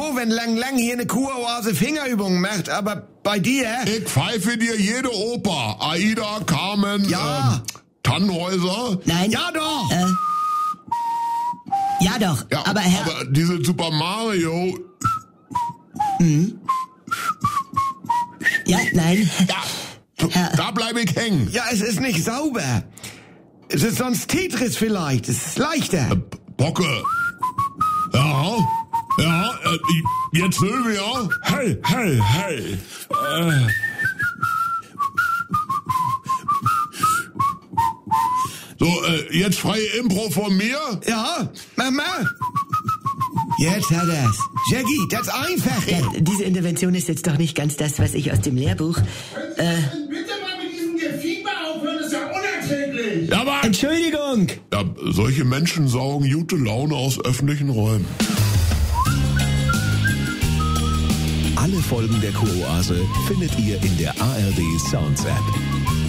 froh, wenn Lang hier eine Kuroase Fingerübungen macht, aber bei dir... Ich pfeife dir jede Oper. Aida, Carmen, Ja. Tannhäuser. Nein. Ja doch! Ja doch, Ja, aber Herr... aber diese Super Mario... Ja, nein. Ja, da bleibe ich hängen. Ja, es ist nicht sauber. Es ist sonst Tetris vielleicht. Es ist leichter. Bocke. Ja, jetzt Sylvia. Hey. So, jetzt freie Impro von mir. Ja, Mama. Jetzt hat er's. Jackie, das ist einfacher. Ja, diese Intervention ist jetzt doch nicht ganz das, was ich aus dem Lehrbuch... Bitte mal mit diesem Gefieber aufhören, das ist ja unerträglich. Ja, aber... Entschuldigung! Ja, solche Menschen saugen gute Laune aus öffentlichen Räumen. Alle Folgen der Kuroase findet ihr in der ARD Sounds App.